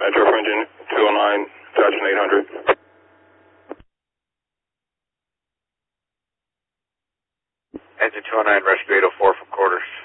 Metro for engine 209, attachment 800. Engine 209, rescue 804 from quarters.